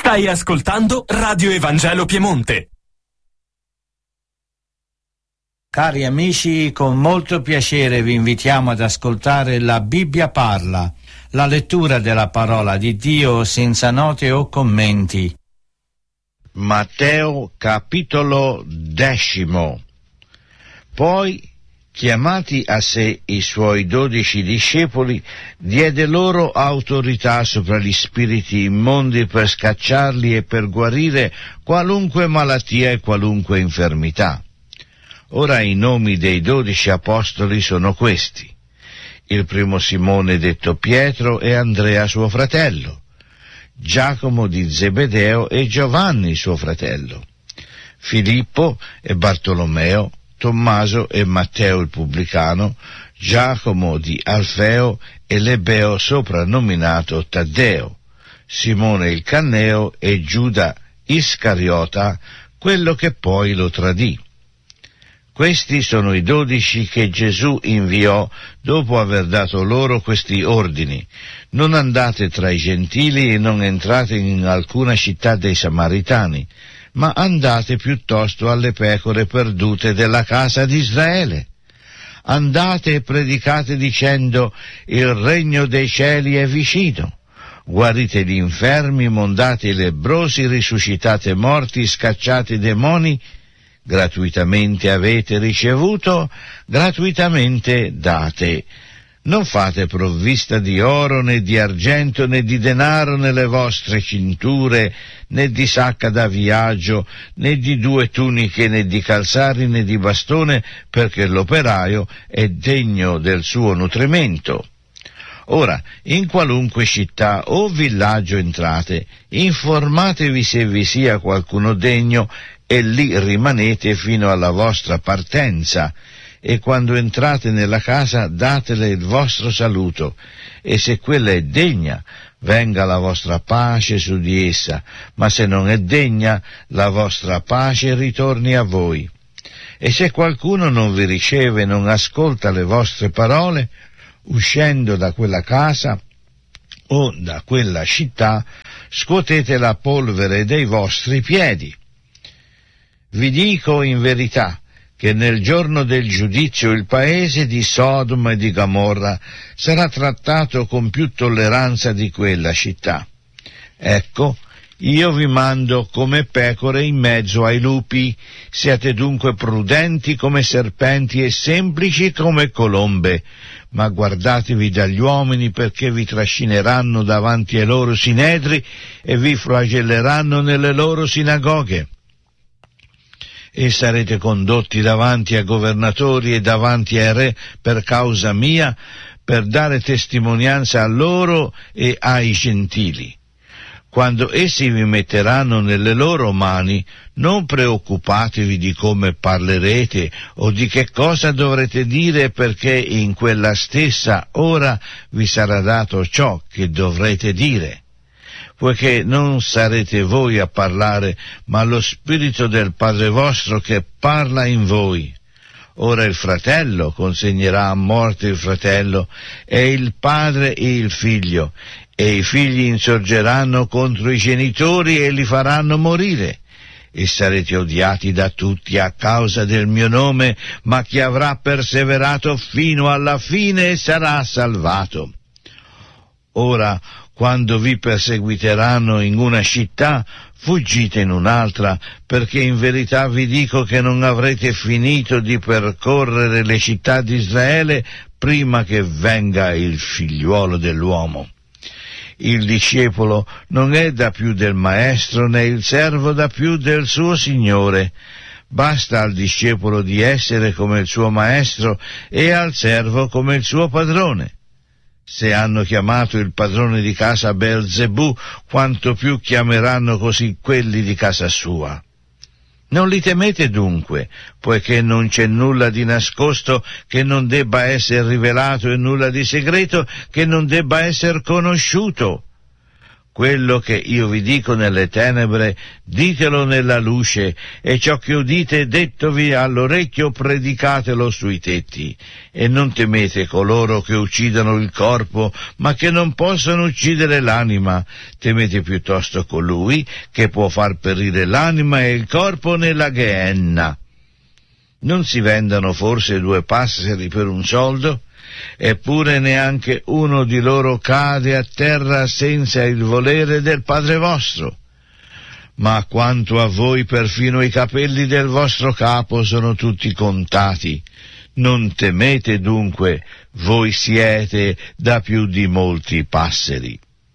Stai ascoltando Radio Evangelo Piemonte. Cari amici, con molto piacere vi invitiamo ad ascoltare La Bibbia parla, la lettura della parola di Dio senza note o commenti. Matteo capitolo 10. Poi, chiamati a sé i suoi 12 discepoli, diede loro autorità sopra gli spiriti immondi per scacciarli e per guarire qualunque malattia e qualunque infermità. Ora i nomi dei 12 apostoli sono questi: il primo Simone detto Pietro e Andrea suo fratello, Giacomo di Zebedeo e Giovanni suo fratello, Filippo e Bartolomeo, Tommaso e Matteo il pubblicano, Giacomo di Alfeo e Lebeo soprannominato Taddeo, Simone il Canneo e Giuda Iscariota, quello che poi lo tradì. Questi sono i 12 che Gesù inviò dopo aver dato loro questi ordini: non andate tra i gentili e non entrate in alcuna città dei Samaritani, ma andate piuttosto alle pecore perdute della casa di Israele. Andate e predicate dicendo: il regno dei cieli è vicino. Guarite gli infermi, mondate i lebbrosi, risuscitate morti, scacciate i demoni. Gratuitamente avete ricevuto, gratuitamente date. Non fate provvista di oro, né di argento, né di denaro nelle vostre cinture, né di sacca da viaggio, né di 2 tuniche, né di calzari, né di bastone, perché l'operaio è degno del suo nutrimento. Ora, in qualunque città o villaggio entrate, informatevi se vi sia qualcuno degno, e lì rimanete fino alla vostra partenza. E quando entrate nella casa datele il vostro saluto, e se quella è degna, venga la vostra pace su di essa, ma se non è degna, la vostra pace ritorni a voi. E se qualcuno non vi riceve e non ascolta le vostre parole, uscendo da quella casa o da quella città, scuotete la polvere dei vostri piedi. Vi dico in verità che nel giorno del giudizio il paese di Sodoma e di Gomorra sarà trattato con più tolleranza di quella città. Ecco, io vi mando come pecore in mezzo ai lupi. Siate dunque prudenti come serpenti e semplici come colombe, ma guardatevi dagli uomini, perché vi trascineranno davanti ai loro sinedri e vi flagelleranno nelle loro sinagoghe. E sarete condotti davanti a governatori e davanti ai re per causa mia, per dare testimonianza a loro e ai gentili. Quando essi vi metteranno nelle loro mani, non preoccupatevi di come parlerete o di che cosa dovrete dire, perché in quella stessa ora vi sarà dato ciò che dovrete dire. Poiché non sarete voi a parlare, ma lo Spirito del Padre vostro che parla in voi. Ora il fratello consegnerà a morte il fratello, e il padre il figlio, e i figli insorgeranno contro i genitori e li faranno morire. E sarete odiati da tutti a causa del mio nome, ma chi avrà perseverato fino alla fine sarà salvato. Ora, quando vi perseguiteranno in una città, fuggite in un'altra, perché in verità vi dico che non avrete finito di percorrere le città di Israele prima che venga il figliuolo dell'uomo. Il discepolo non è da più del maestro, né il servo da più del suo signore. Basta al discepolo di essere come il suo maestro e al servo come il suo padrone. Se hanno chiamato il padrone di casa Beelzebù, quanto più chiameranno così quelli di casa sua. Non li temete dunque, poiché non c'è nulla di nascosto che non debba essere rivelato e nulla di segreto che non debba essere conosciuto. quello che io vi dico nelle tenebre, ditelo nella luce, e ciò che udite dettovi all'orecchio, predicatelo sui tetti. E non temete coloro che uccidono il corpo, ma che non possono uccidere l'anima. Temete piuttosto colui che può far perire l'anima e il corpo nella Gehenna. Non si vendono forse 2 passeri per un soldo? Eppure neanche uno di loro cade a terra senza il volere del Padre vostro. Ma quanto a voi, perfino i capelli del vostro capo sono tutti contati. Non temete dunque, voi siete da più di molti passeri.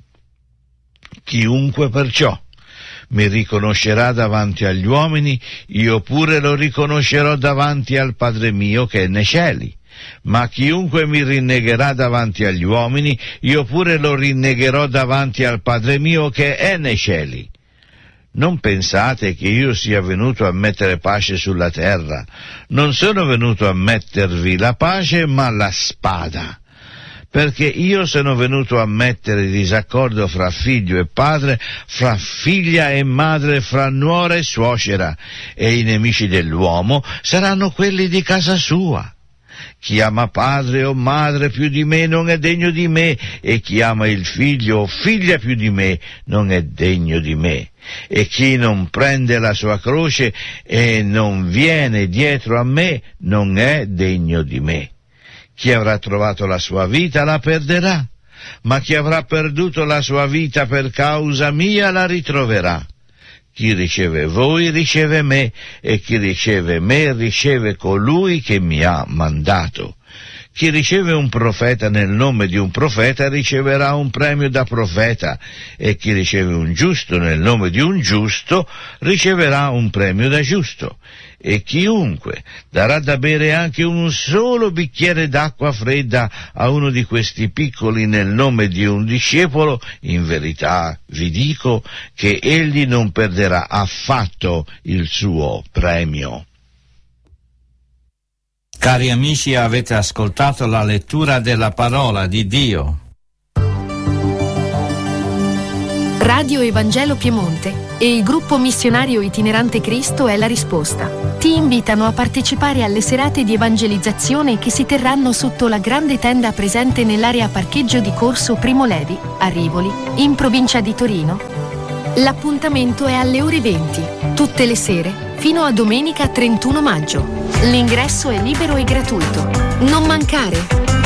Chiunque perciò mi riconoscerà davanti agli uomini, io pure lo riconoscerò davanti al Padre mio che è nei cieli. Ma chiunque mi rinnegherà davanti agli uomini, io pure lo rinnegherò davanti al Padre mio che è nei cieli. Non pensate che io sia venuto a mettere pace sulla terra. Non sono venuto a mettervi la pace, ma la spada. Perché io sono venuto a mettere disaccordo fra figlio e padre, fra figlia e madre, fra nuora e suocera, e i nemici dell'uomo saranno quelli di casa sua. Chi ama padre o madre più di me non è degno di me, e chi ama il figlio o figlia più di me non è degno di me. E chi non prende la sua croce e non viene dietro a me non è degno di me. Chi avrà trovato la sua vita la perderà, ma chi avrà perduto la sua vita per causa mia la ritroverà. Chi riceve voi riceve me, e chi riceve me riceve colui che mi ha mandato. Chi riceve un profeta nel nome di un profeta riceverà un premio da profeta, e chi riceve un giusto nel nome di un giusto riceverà un premio da giusto. E chiunque darà da bere anche un solo bicchiere d'acqua fredda a uno di questi piccoli nel nome di un discepolo, in verità vi dico che egli non perderà affatto il suo premio. Cari amici, avete ascoltato la lettura della parola di Dio. Radio Evangelo Piemonte e il gruppo missionario itinerante Cristo è la risposta. Ti invitano a partecipare alle serate di evangelizzazione che si terranno sotto la grande tenda presente nell'area parcheggio di Corso Primo Levi, a Rivoli, in provincia di Torino. L'appuntamento è alle ore 20, tutte le sere, fino a domenica 31 maggio. L'ingresso è libero e gratuito. Non mancare!